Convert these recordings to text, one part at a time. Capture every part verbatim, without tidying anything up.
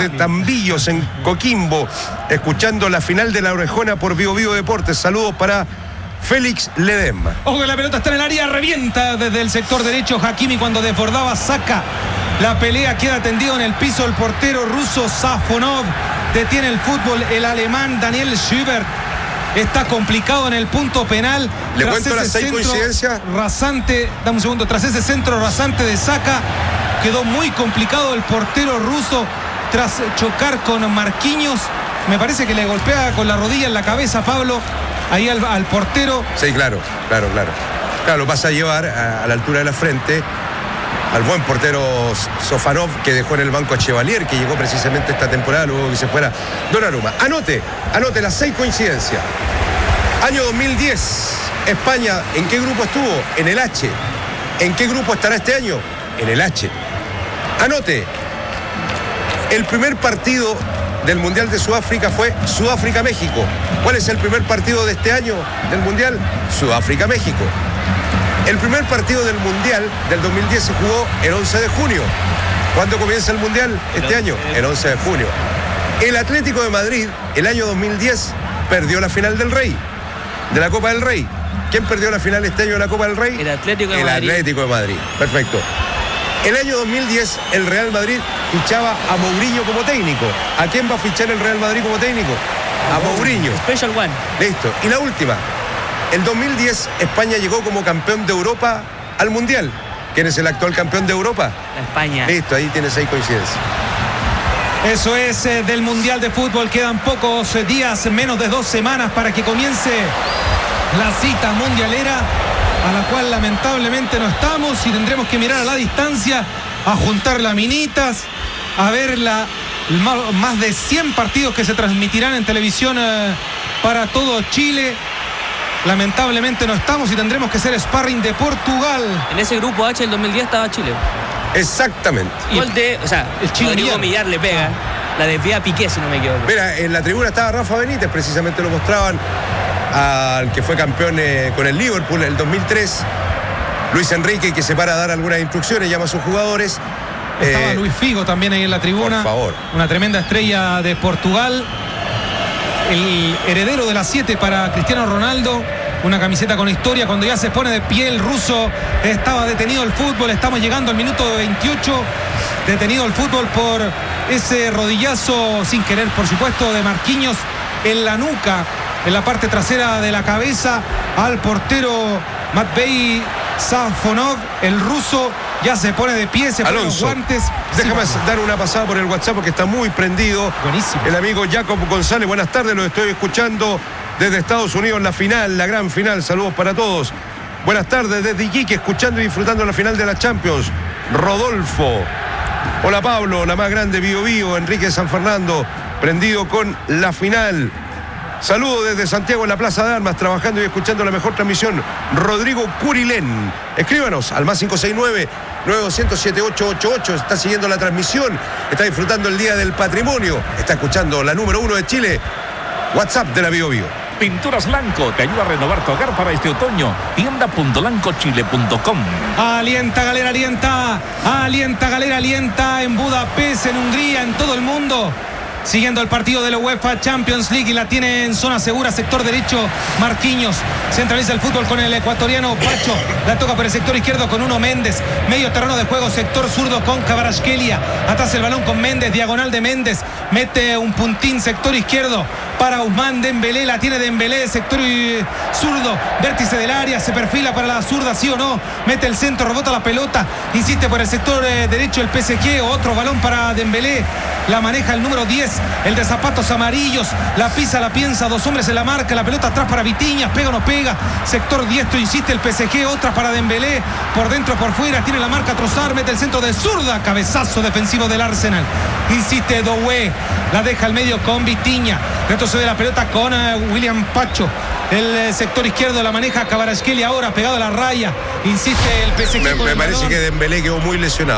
desde Tambillos, en Coquimbo, escuchando la final de la Orejona por Vivo Vivo Deportes. Saludos para Félix Ledesma. Ojo que la pelota está en el área, revienta desde el sector derecho Hakimi cuando desbordaba, saca la pelea, queda tendido en el piso el portero ruso Safonov. Detiene el fútbol el alemán Daniel Schubert. Está complicado en el punto penal. Le tras cuento las seis coincidencias. Rasante, dame un segundo, tras ese centro rasante de Saka, quedó muy complicado el portero ruso tras chocar con Marquinhos. Me parece que le golpea con la rodilla en la cabeza, Pablo, ahí al, al portero. Sí, claro, claro, claro. Claro, lo vas a llevar a, a la altura de la frente al buen portero Sofanov, que dejó en el banco a Chevalier, que llegó precisamente esta temporada luego que se fuera Donnarumma. Anote, anote las seis coincidencias. Año dos mil diez, España, ¿en qué grupo estuvo? En el H. ¿En qué grupo estará este año? En el H. Anote, el primer partido del Mundial de Sudáfrica fue Sudáfrica-México. ¿Cuál es el primer partido de este año del Mundial? Sudáfrica-México. El primer partido del Mundial del dos mil diez se jugó el once de junio. ¿Cuándo comienza el Mundial este año? El once de junio. El Atlético de Madrid, el año dos mil diez, perdió la final del Rey, de la Copa del Rey. ¿Quién perdió la final este año de la Copa del Rey? El Atlético de el Madrid. El Atlético de Madrid, perfecto. El año dos mil diez, el Real Madrid fichaba a Mourinho como técnico. ¿A quién va a fichar el Real Madrid como técnico? A Mourinho. Special One. Listo. Y la última. El dos mil diez, España llegó como campeón de Europa al Mundial. ¿Quién es el actual campeón de Europa? La España. Listo, ahí tienes seis coincidencias. Eso es eh, del Mundial de Fútbol. Quedan pocos eh, días, menos de dos semanas para que comience la cita mundialera, a la cual lamentablemente no estamos y tendremos que mirar a la distancia, a juntar laminitas, a ver la, más de cien partidos que se transmitirán en televisión eh, para todo Chile. Lamentablemente no estamos y tendremos que ser sparring de Portugal. En ese grupo H del dos mil diez estaba Chile. Exactamente. Gol de, o sea, el Rodrigo Millar le pega. La desvía Piqué, si no me equivoco. Mira, en la tribuna estaba Rafa Benítez, precisamente lo mostraban, al que fue campeón eh, con el Liverpool en el dos mil tres. Luis Enrique, que se para a dar algunas instrucciones, llama a sus jugadores. Estaba eh, Luis Figo también ahí en la tribuna. Por favor. Una tremenda estrella de Portugal. El heredero de las siete para Cristiano Ronaldo. Una camiseta con historia. Cuando ya se pone de pie el ruso, estaba detenido el fútbol. Estamos llegando al minuto veintiocho. Detenido el fútbol por ese rodillazo, sin querer por supuesto, de Marquinhos en la nuca, en la parte trasera de la cabeza, al portero Matvei Safonov. El ruso ya se pone de pie, se pone los guantes. Déjame sí, dar una pasada por el WhatsApp porque está muy prendido. Buenísimo. El amigo Jacob González, buenas tardes, lo estoy escuchando desde Estados Unidos, la final, la gran final. Saludos para todos. Buenas tardes desde Iquique, escuchando y disfrutando la final de la Champions. Rodolfo. Hola Pablo, la más grande, Bio Bio, Enrique de San Fernando, prendido con la final. Saludo desde Santiago en la Plaza de Armas, trabajando y escuchando la mejor transmisión. Rodrigo Curilén. Escríbanos al más cinco seis nueve, nueve dos cero cero, siete ocho ocho ocho. Está siguiendo la transmisión, está disfrutando el Día del Patrimonio, está escuchando la número uno de Chile. WhatsApp de la Bio Bio. Pinturas Blanco te ayuda a renovar tu hogar para este otoño. tienda punto blanco chile punto com. Alienta Galera, alienta. Alienta Galera, alienta en Budapest, en Hungría, en todo el mundo. Siguiendo el partido de la UEFA Champions League y la tiene en zona segura, sector derecho, Marquinhos. Centraliza el fútbol con el ecuatoriano Pacho. La toca por el sector izquierdo con Uno Méndez. Medio terreno de juego, sector zurdo con Kvaratskhelia. Atrás el balón con Méndez, diagonal de Méndez. Mete un puntín, sector izquierdo para Ousmane Dembélé. La tiene Dembélé, sector zurdo, vértice del área. Se perfila para la zurda, sí o no. Mete el centro, rebota la pelota. Insiste por el sector eh, derecho el P S G. Otro balón para Dembélé. La maneja el número diez, el de zapatos amarillos. La pisa, la piensa, dos hombres en la marca. La pelota atrás para Vitinha, pega o no pega. Sector diestro, insiste el P S G. Otra para Dembélé, por dentro, por fuera. Tiene la marca Trossard, mete el centro de zurda. Cabezazo defensivo del Arsenal. Insiste Doué, la deja al medio con Vitinha. Retrocede la pelota con uh, William Pacho. El uh, sector izquierdo la maneja Kvaratskhelia ahora, pegado a la raya. Insiste el P S G. Me, con me el parece balón. que Dembélé quedó muy lesionado.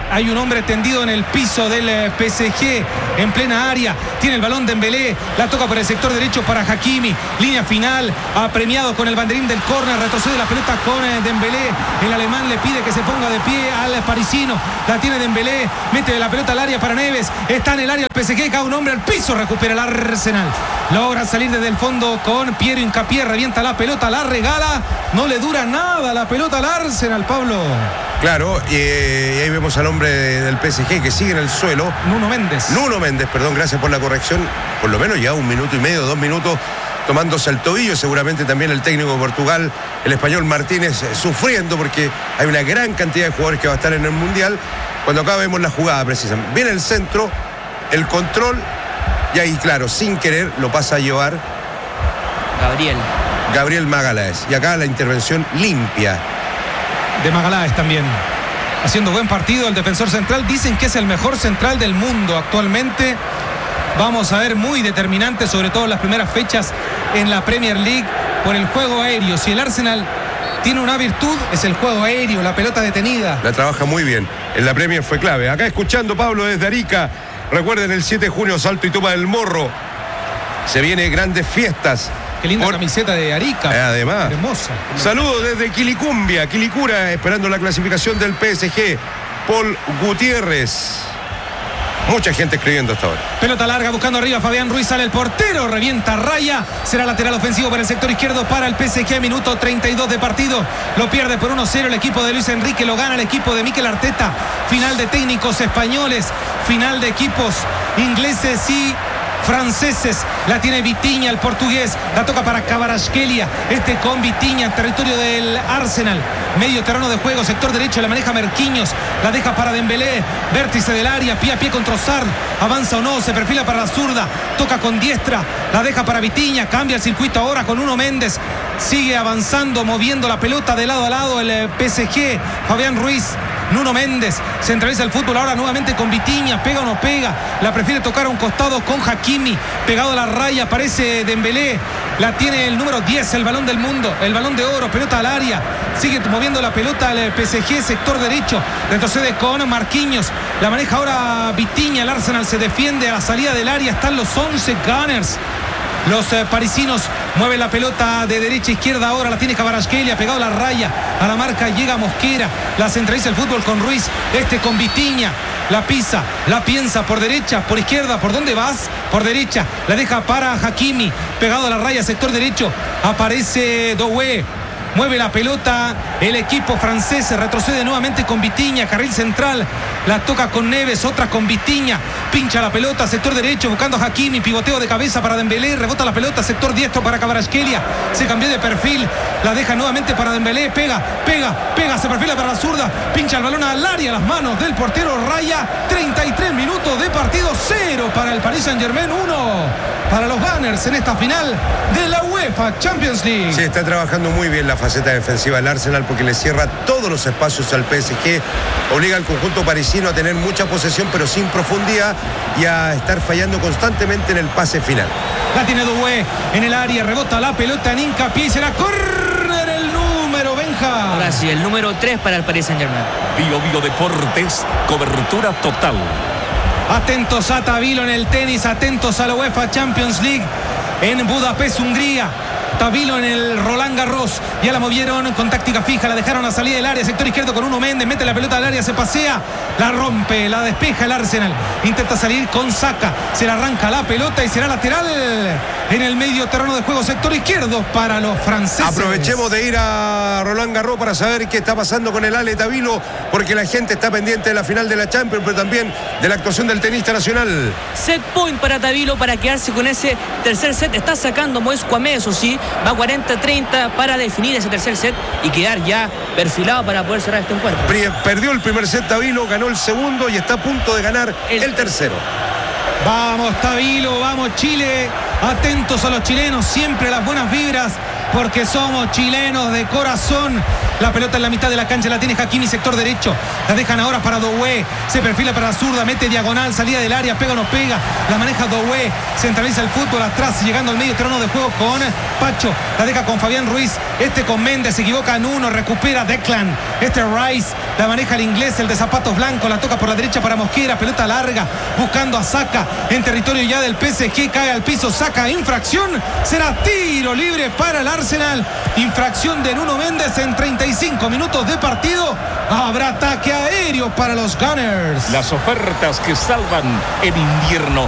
Hay un hombre tendido en el piso del eh, P S G en plena área. Tiene el balón Dembélé. La toca por el sector derecho para Hakimi. Línea final. Apremiado con el banderín del córner. Retrocede la pelota con eh, Dembélé. El alemán le pide que se ponga de pie al parisino. La tiene Dembélé. Mete la pelota al área para Neves. Está en el área el P S G. Cae un hombre al piso. Recupera el Arsenal. Logra salir desde el fondo con Piero Hincapié. Revienta la pelota. La regala. No le dura nada la pelota al Arsenal, Pablo. Claro, y, y ahí vemos al hombre del P S G que sigue en el suelo. Nuno Méndez. Nuno Méndez, perdón, gracias por la corrección. Por lo menos ya un minuto y medio, dos minutos, tomándose el tobillo. Seguramente también el técnico de Portugal, el español Martínez, eh, sufriendo porque hay una gran cantidad de jugadores que va a estar en el Mundial. Cuando acá vemos la jugada precisamente. Viene el centro, el control, y ahí, claro, sin querer, lo pasa a llevar Gabriel. Gabriel Magalhães. Y acá la intervención limpia de Magalhães también. Haciendo buen partido el defensor central. Dicen que es el mejor central del mundo actualmente. Vamos a ver, muy determinante, sobre todo en las primeras fechas en la Premier League, por el juego aéreo. Si el Arsenal tiene una virtud, es el juego aéreo, la pelota detenida. La trabaja muy bien. En la Premier fue clave. Acá escuchando Pablo desde Arica. Recuerden el siete de junio, Salto y Toma del Morro. Se vienen grandes fiestas. Qué linda Por... camiseta de Arica. Eh, además. Hermosa. Saludos desde Quilicumbia, Quilicura, esperando la clasificación del P S G. Paul Gutiérrez. Mucha gente escribiendo hasta ahora. Pelota larga buscando arriba Fabián Ruiz, sale el portero, revienta raya. Será lateral ofensivo para el sector izquierdo para el P S G. Minuto treinta y dos de partido. Lo pierde por uno cero el equipo de Luis Enrique. Lo gana el equipo de Mikel Arteta. Final de técnicos españoles. Final de equipos ingleses y franceses. La tiene Vitinha, el portugués. La toca para Kvaratskhelia. Este con Vitinha, territorio del Arsenal. Medio terreno de juego, sector derecho. La maneja Merquiños. La deja para Dembélé. Vértice del área. Pie a pie con Trossard. Avanza o no. Se perfila para la zurda. Toca con diestra. La deja para Vitinha. Cambia el circuito ahora con Nuno Méndez. Sigue avanzando, moviendo la pelota de lado a lado el P S G. Fabián Ruiz. Nuno Méndez centraliza el fútbol ahora nuevamente con Vitinha. Pega o no pega. La prefiere tocar a un costado con Hakimi. Pegado a la raya aparece Dembélé. La tiene el número diez, el balón del mundo, el balón de oro, pelota al área. Sigue moviendo la pelota al P S G, sector derecho. Retrocede con Marquinhos. La maneja ahora Vitinha. El Arsenal se defiende a la salida del área. Están los once Gunners. Los eh, parisinos mueven la pelota de derecha a izquierda ahora. La tiene Kvaratskhelia, pegado a la raya. A la marca llega Mosquera. La centraliza el fútbol con Ruiz. Este con Vitinha. La pisa, la piensa por derecha, por izquierda. ¿Por dónde vas? Por derecha. La deja para Hakimi. Pegado a la raya, sector derecho. Aparece Doué. Mueve la pelota el equipo francés. Retrocede nuevamente con Vitinha. Carril central. La toca con Neves. Otra con Vitinha. Pincha la pelota. Sector derecho buscando a Hakimi. Pivoteo de cabeza para Dembélé. Rebota la pelota. Sector diestro para Kvaratskhelia. Se cambió de perfil. La deja nuevamente para Dembélé. Pega, pega, pega. Se perfila para la zurda. Pincha el balón al área. Las manos del portero Raya. treinta y tres minutos de partido. Cero para el Paris Saint-Germain. Uno para los Gunners en esta final de la UEFA Champions League. Sí, está trabajando muy bien la faceta defensiva del Arsenal porque le cierra todos los espacios al P S G, obliga al conjunto parisino a tener mucha posesión pero sin profundidad y a estar fallando constantemente en el pase final. La tiene Doué en el área, rebota la pelota en Hincapié y será córner el número Benja. Ahora sí, el número tres para el Paris Saint-Germain. Bio Bio Deportes, cobertura total. Atentos a Tabilo en el tenis, atentos a la UEFA Champions League en Budapest, Hungría. Tabilo en el Roland Garros. Ya la movieron con táctica fija. La dejaron a salir del área. Sector izquierdo con Nuno Méndez. Mete la pelota al área. Se pasea. La rompe. La despeja el Arsenal. Intenta salir con Saka. Se le arranca la pelota y será lateral en el medio terreno de juego. Sector izquierdo para los franceses. Aprovechemos de ir a Roland Garros para saber qué está pasando con el Ale Tabilo, porque la gente está pendiente de la final de la Champions, pero también de la actuación del tenista nacional. Set point para Tabilo para quedarse con ese tercer set. Está sacando Moez Kwame, eso sí. Va cuarenta treinta para definir ese tercer set y quedar ya perfilado para poder cerrar este encuentro. Perdió el primer set Tabilo, ganó el segundo y está a punto de ganar el, el tercero. Vamos Tabilo, vamos Chile. Atentos a los chilenos, siempre las buenas vibras, porque somos chilenos de corazón. La pelota en la mitad de la cancha la tiene Hakimi, sector derecho. La dejan ahora para Doué. Se perfila para la zurda, mete diagonal, salida del área, pega o no pega. La maneja Doué, centraliza el fútbol atrás, llegando al medio terreno de juego con Pacho. La deja con Fabián Ruiz. Este con Méndez, se equivoca en uno, recupera Declan. Este Rice La maneja el inglés, el de zapatos blancos. La toca por la derecha para Mosquera. Pelota larga. Buscando a Saka en territorio ya del P S G. Cae al piso. Saka. Infracción. Será tiro libre para el Arsenal. Infracción de Nuno Méndez en treinta y cinco minutos de partido. Habrá ataque aéreo para los Gunners. Las ofertas que salvan en invierno.